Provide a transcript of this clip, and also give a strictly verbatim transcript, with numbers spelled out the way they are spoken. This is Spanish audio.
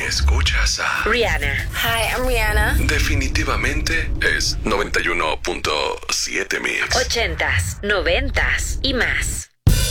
escuchas a Rihanna. Hi, I'm Rihanna. Definitivamente es noventa y uno punto siete Mix. Ochentas, noventas y más.